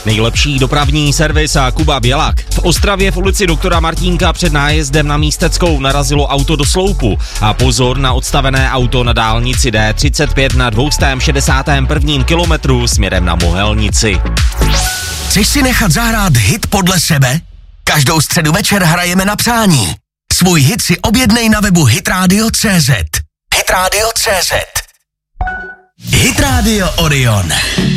Nejlepší dopravní servis a Kuba Bělak. V Ostravě v ulici doktora Martínka před nájezdem na Místeckou narazilo auto do sloupu a pozor na odstavené auto na dálnici D35 na 261. kilometru směrem na Mohelnici. Chceš si nechat zahrát hit podle sebe? Každou středu večer hrajeme na přání. Svůj hit si objednej na webu hitradio.cz. Hitradio.cz. Hit Radio Orion.